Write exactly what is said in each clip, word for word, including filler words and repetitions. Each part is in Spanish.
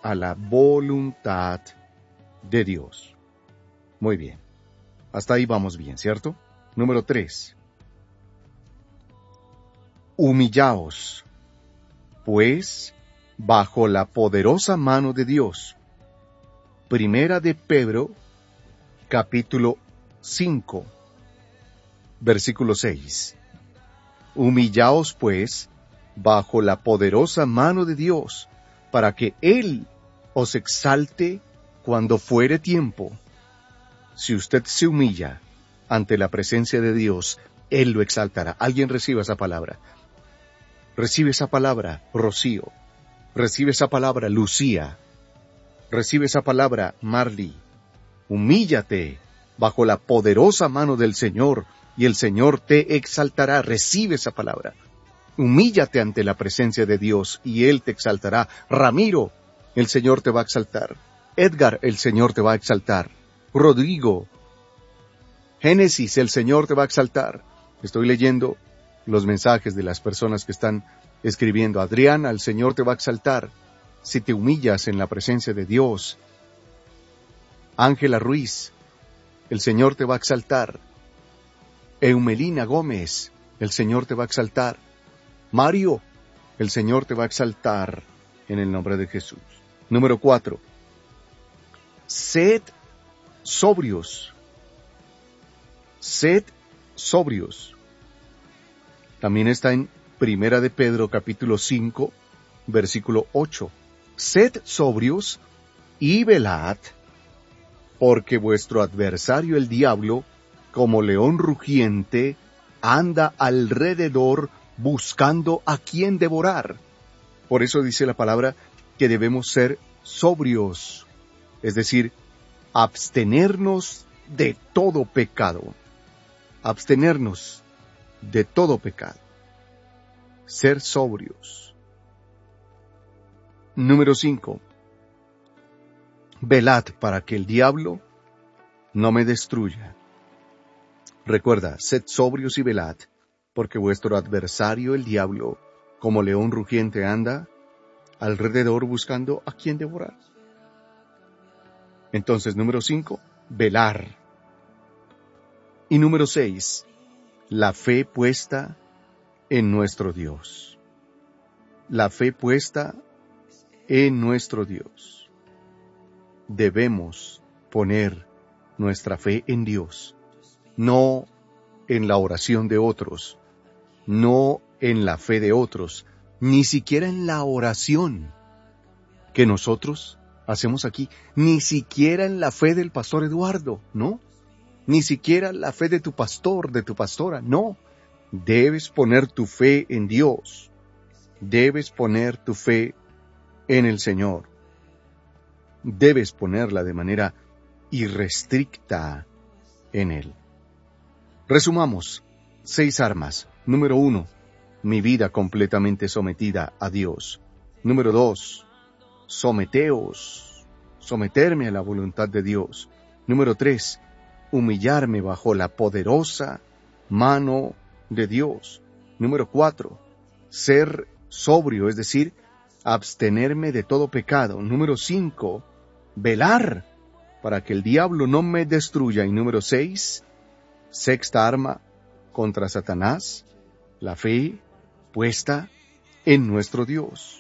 a la voluntad de Dios. Muy bien. Hasta ahí vamos bien, ¿cierto? Número tres. Humillaos, pues, bajo la poderosa mano de Dios. Primera de Pedro, capítulo cinco, versículo seis. Humillaos, pues, bajo la poderosa mano de Dios, para que Él os exalte cuando fuere tiempo. Si usted se humilla ante la presencia de Dios, Él lo exaltará. Alguien reciba esa palabra. Recibe esa palabra, Rocío. Recibe esa palabra, Lucía. Recibe esa palabra, Marley. Humíllate bajo la poderosa mano del Señor, y el Señor te exaltará. Recibe esa palabra. Humíllate ante la presencia de Dios, y Él te exaltará. Ramiro, el Señor te va a exaltar. Edgar, el Señor te va a exaltar. Rodrigo, Génesis, el Señor te va a exaltar. Estoy leyendo los mensajes de las personas que están escribiendo. Adriana, el Señor te va a exaltar si te humillas en la presencia de Dios. Ángela Ruiz, el Señor te va a exaltar. Eumelina Gómez, el Señor te va a exaltar. Mario, el Señor te va a exaltar en el nombre de Jesús. Número cuatro. Sed sobrios. Sed sobrios. También está en Primera de Pedro, capítulo cinco, versículo ocho. Sed sobrios y velad, porque vuestro adversario el diablo, como león rugiente, anda alrededor buscando a quien devorar. Por eso dice la palabra que debemos ser sobrios, es decir, abstenernos de todo pecado. Abstenernos de todo pecado. Ser sobrios. Número cinco. Velad para que el diablo no me destruya. Recuerda, sed sobrios y velad, porque vuestro adversario el diablo, como león rugiente, anda alrededor buscando a quien devorar. Entonces, número cinco, velar. Y número seis, la fe puesta en nuestro Dios. La fe puesta en nuestro Dios. Debemos poner nuestra fe en Dios, no en la oración de otros, no en la fe de otros, ni siquiera en la oración que nosotros hacemos aquí, ni siquiera en la fe del pastor Eduardo, ¿no? Ni siquiera la fe de tu pastor, de tu pastora, no. Debes poner tu fe en Dios. Debes poner tu fe en el Señor. Debes ponerla de manera irrestricta en Él. Resumamos. Seis armas. Número uno, mi vida completamente sometida a Dios. Número dos, someteos, someterme a la voluntad de Dios. Número tres, humillarme bajo la poderosa mano de Dios. Número cuatro, ser sobrio, es decir, abstenerme de todo pecado. Número cinco, velar para que el diablo no me destruya. Y número seis, sexta arma contra Satanás, la fe puesta en nuestro Dios.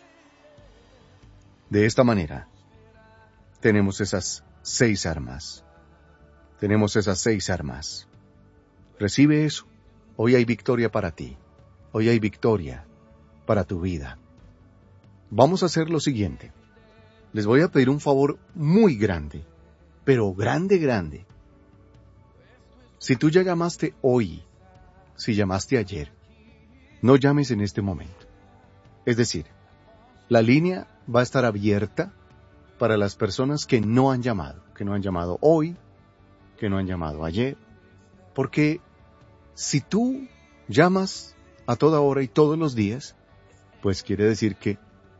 De esta manera, tenemos esas seis armas. Tenemos esas seis armas. Recibe eso. Hoy hay victoria para ti. Hoy hay victoria para tu vida. Vamos a hacer lo siguiente. Les voy a pedir un favor muy grande, pero grande, grande. Si tú ya llamaste hoy, si llamaste ayer, no llames en este momento. Es decir, la línea va a estar abierta para las personas que no han llamado, que no han llamado hoy, que no han llamado ayer, porque si tú llamas a toda hora y todos los días, pues quiere decir que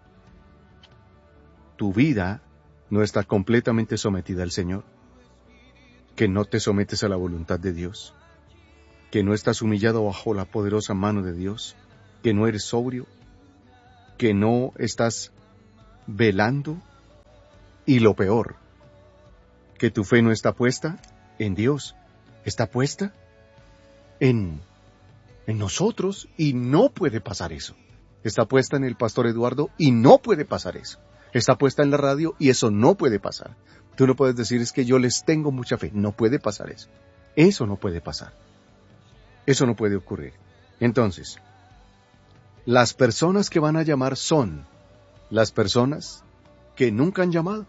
tu vida no está completamente sometida al Señor, que no te sometes a la voluntad de Dios, que no estás humillado bajo la poderosa mano de Dios, que no eres sobrio, que no estás velando Y lo peor, que tu fe no está puesta en Dios, está puesta en, en nosotros y no puede pasar eso. Está puesta en el pastor Eduardo y no puede pasar eso. Está puesta en la radio y eso no puede pasar. Tú no puedes decir es que yo les tengo mucha fe. No puede pasar eso. Eso no puede pasar. Eso no puede ocurrir. Entonces, las personas que van a llamar son las personas que nunca han llamado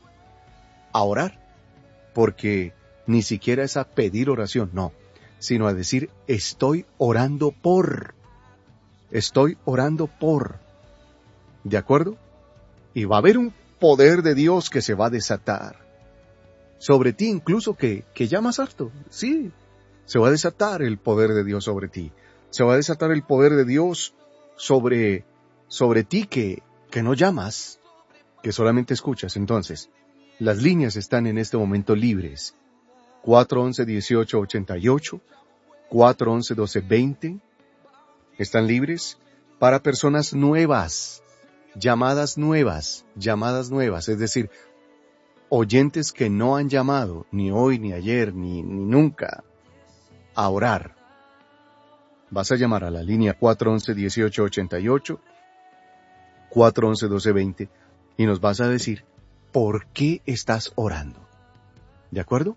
a orar, porque ni siquiera es a pedir oración, no, sino a decir, estoy orando por, estoy orando por, ¿de acuerdo? Y va a haber un poder de Dios que se va a desatar sobre ti, incluso que, que llamas harto, sí, se va a desatar el poder de Dios sobre ti, se va a desatar el poder de Dios sobre, sobre ti que, que no llamas, que solamente escuchas. Entonces, las líneas están en este momento libres. cuatro once, dieciocho ochenta y ocho, cuatro once, doce veinte, están libres para personas nuevas, llamadas nuevas, llamadas nuevas, es decir, oyentes que no han llamado, ni hoy, ni ayer, ni, ni nunca, a orar. Vas a llamar a la línea cuatro once, dieciocho ochenta y ocho, cuatro once, doce veinte, y nos vas a decir, ¿por qué estás orando? ¿De acuerdo?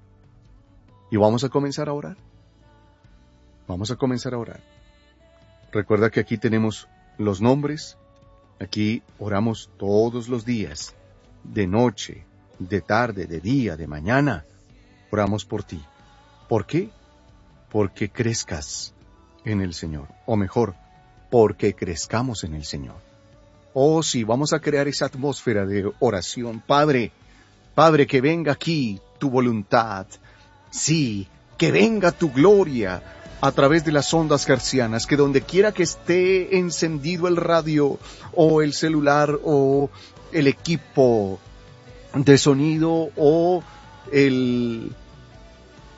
Y vamos a comenzar a orar. Vamos a comenzar a orar. Recuerda que aquí tenemos los nombres. Aquí oramos todos los días, de noche, de tarde, de día, de mañana. Oramos por ti. ¿Por qué? Porque crezcas en el Señor. O mejor, porque crezcamos en el Señor. Oh, sí, vamos a crear esa atmósfera de oración. Padre, Padre, que venga aquí tu voluntad. Sí, que venga tu gloria a través de las ondas hercianas, que donde quiera que esté encendido el radio o el celular o el equipo de sonido o el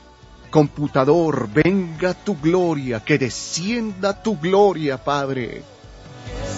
computador, venga tu gloria, que descienda tu gloria, Padre.